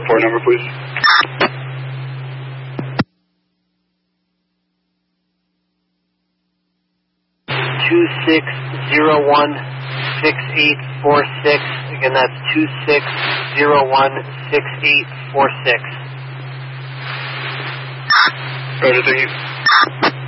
report number, please. Two 26016846. Again, that's 26016846. Roger, thank you.